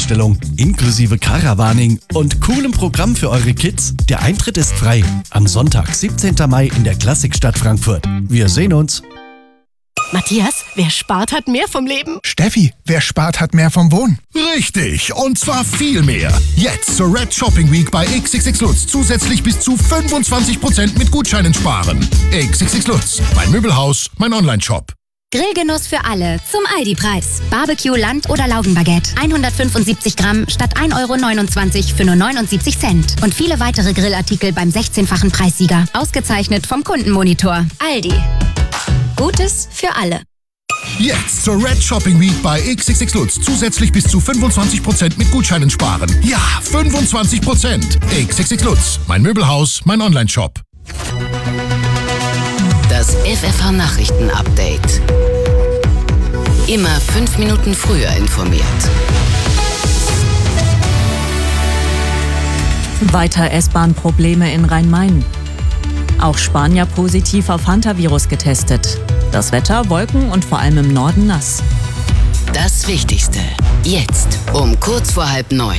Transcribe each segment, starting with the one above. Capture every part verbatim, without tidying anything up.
Ausstellung, inklusive Caravaning und coolem Programm für eure Kids. Der Eintritt ist frei. Am Sonntag, siebzehnten Mai in der Klassikstadt Frankfurt. Wir sehen uns. Matthias, wer spart, hat mehr vom Leben. Steffi, wer spart, hat mehr vom Wohnen. Richtig, und zwar viel mehr. Jetzt zur Red Shopping Week bei X X X Lutz zusätzlich bis zu fünfundzwanzig Prozent mit Gutscheinen sparen. X X X Lutz, mein Möbelhaus, mein Onlineshop. Grillgenuss für alle zum Aldi-Preis. Barbecue, Land- oder Laugenbaguette. hundertfünfundsiebzig Gramm statt ein Euro neunundzwanzig für nur neunundsiebzig Cent. Und viele weitere Grillartikel beim sechzehnfachen Preissieger. Ausgezeichnet vom Kundenmonitor. Aldi. Gutes für alle. Jetzt zur Red Shopping Week bei X X X Lutz zusätzlich bis zu fünfundzwanzig Prozent mit Gutscheinen sparen. Ja, fünfundzwanzig Prozent. X X X Lutz, mein Möbelhaus, mein Onlineshop. Das F F H-Nachrichten-Update. Immer fünf Minuten früher informiert. Weiter S-Bahn-Probleme in Rhein-Main. Auch Spanier positiv auf Hantavirus getestet. Das Wetter, Wolken und vor allem im Norden nass. Das Wichtigste. Jetzt um kurz vor halb neun.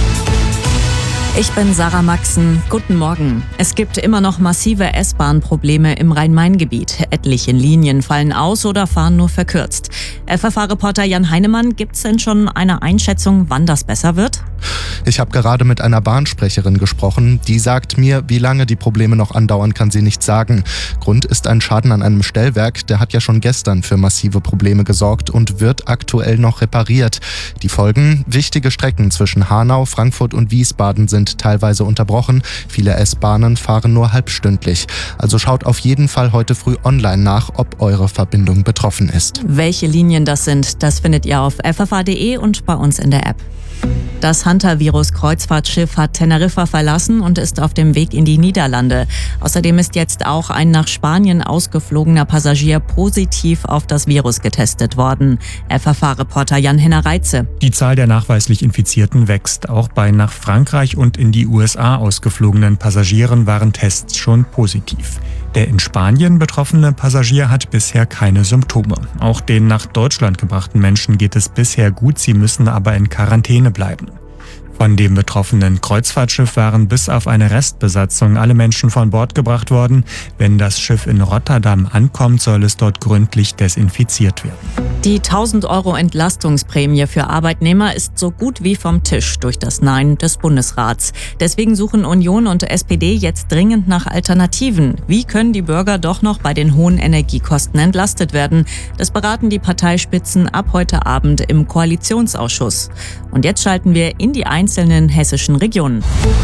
Ich bin Sarah Maxen. Guten Morgen. Es gibt immer noch massive S-Bahn-Probleme im Rhein-Main-Gebiet. Etliche Linien fallen aus oder fahren nur verkürzt. F F H-Reporter Jan Heinemann, gibt's denn schon eine Einschätzung, wann das besser wird? Ich habe gerade mit einer Bahnsprecherin gesprochen. Die sagt mir, wie lange die Probleme noch andauern, kann sie nicht sagen. Grund ist ein Schaden an einem Stellwerk. Der hat ja schon gestern für massive Probleme gesorgt und wird aktuell noch repariert. Die Folgen? Wichtige Strecken zwischen Hanau, Frankfurt und Wiesbaden sind teilweise unterbrochen. Viele S-Bahnen fahren nur halbstündlich. Also schaut auf jeden Fall heute früh online nach, ob eure Verbindung betroffen ist. Welche Linien das sind, das findet ihr auf f f h punkt d e und bei uns in der App. Das Hantavirus-Kreuzfahrtschiff hat Teneriffa verlassen und ist auf dem Weg in die Niederlande. Außerdem ist jetzt auch ein nach Spanien ausgeflogener Passagier positiv auf das Virus getestet worden. F F H-Reporter Jan-Henner Reitze. Die Zahl der nachweislich Infizierten wächst. Auch bei nach Frankreich und in die U S A ausgeflogenen Passagieren waren Tests schon positiv. Der in Spanien betroffene Passagier hat bisher keine Symptome. Auch den nach Deutschland gebrachten Menschen geht es bisher gut, sie müssen aber in Quarantäne bleiben. Von dem betroffenen Kreuzfahrtschiff waren bis auf eine Restbesatzung alle Menschen von Bord gebracht worden. Wenn das Schiff in Rotterdam ankommt, soll es dort gründlich desinfiziert werden. Die tausend Euro Entlastungsprämie für Arbeitnehmer ist so gut wie vom Tisch durch das Nein des Bundesrats. Deswegen suchen Union und S P D jetzt dringend nach Alternativen. Wie können die Bürger doch noch bei den hohen Energiekosten entlastet werden? Das beraten die Parteispitzen ab heute Abend im Koalitionsausschuss. Und jetzt schalten wir in die einzelnen hessischen Regionen.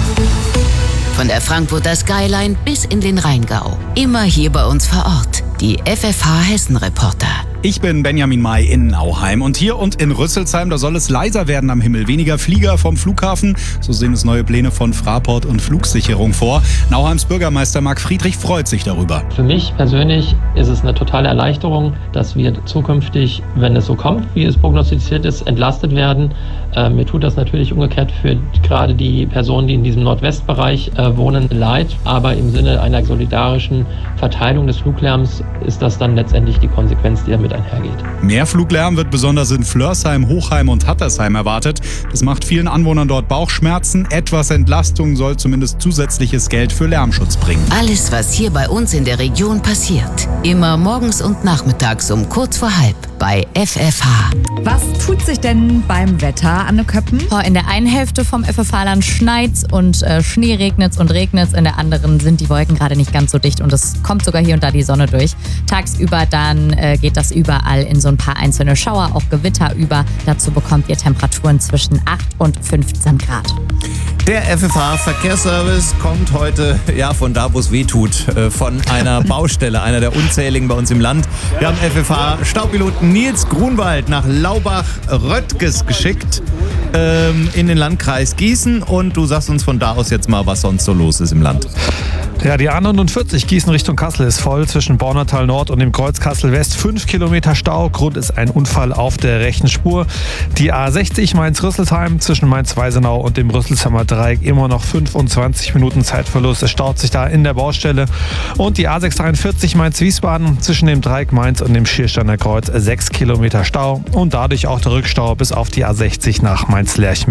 Von der Frankfurter Skyline bis in den Rheingau. Immer hier bei uns vor Ort. Die F F H-Hessen-Reporter. Ich bin Benjamin May in Nauheim und hier und in Rüsselsheim, da soll es leiser werden am Himmel. Weniger Flieger vom Flughafen, so sehen es neue Pläne von Fraport und Flugsicherung vor. Nauheims Bürgermeister Marc Friedrich freut sich darüber. Für mich persönlich ist es eine totale Erleichterung, dass wir zukünftig, wenn es so kommt, wie es prognostiziert ist, entlastet werden. Äh, mir tut das natürlich umgekehrt für gerade die Personen, die in diesem Nordwestbereich äh, wohnen, leid. Aber im Sinne einer solidarischen Verteilung des Fluglärms ist das dann letztendlich die Konsequenz, die damit einhergeht. Mehr Fluglärm wird besonders in Flörsheim, Hochheim und Hattersheim erwartet. Das macht vielen Anwohnern dort Bauchschmerzen. Etwas Entlastung soll zumindest zusätzliches Geld für Lärmschutz bringen. Alles, was hier bei uns in der Region passiert. Immer morgens und nachmittags um kurz vor halb bei F F H. Was tut sich denn beim Wetter, Anne Köppen? Oh, in der einen Hälfte vom F F H-Land schneit's und äh, Schnee regnet's und regnet's. In der anderen sind die Wolken gerade nicht ganz so dicht und es kommt sogar hier und da die Sonne durch. Tagsüber dann äh, geht das überall in so ein paar einzelne Schauer, auch Gewitter über. Dazu bekommt ihr Temperaturen zwischen acht und fünfzehn Grad. Der F F H-Verkehrsservice kommt heute ja von da, wo es weh tut, äh, von einer Baustelle, einer der unzähligen bei uns im Land. Wir haben F F H-Staupiloten Nils Grunwald nach Laubach-Röttges geschickt ähm, in den Landkreis Gießen und du sagst uns von da aus jetzt mal, was sonst so los ist im Land. Ja, die A neunundvierzig Gießen Richtung Kassel ist voll zwischen Bornertal Nord und dem Kreuz Kassel West. Fünf Kilometer Stau. Grund ist ein Unfall auf der rechten Spur. Die A sechzig Mainz-Rüsselsheim zwischen Mainz-Weisenau und dem Rüsselsheimer Dreieck immer noch fünfundzwanzig Minuten Zeitverlust. Es staut sich da in der Baustelle. Und die A sechshundertdreiundvierzig Mainz-Wiesbaden zwischen dem Dreieck Mainz und dem Schiersteiner Kreuz sechs Kilometer Stau. Und dadurch auch der Rückstau bis auf die A sechzig nach Mainz-Lerch.